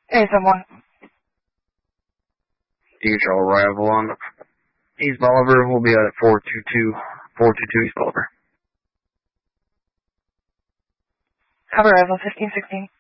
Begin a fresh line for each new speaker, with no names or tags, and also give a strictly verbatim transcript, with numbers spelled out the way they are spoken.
Hey, someone.
D H L arrival on East Bolivar. We'll be out at four two two, four two two East Bolivar.
Have arrival fifteen sixteen.